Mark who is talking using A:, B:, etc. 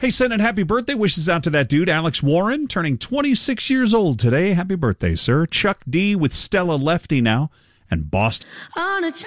A: Hey, sending happy birthday wishes out to that dude, Alex Warren, turning 26 years old today. Happy birthday, sir. Chuck D with Stella Lefty now, and Boston.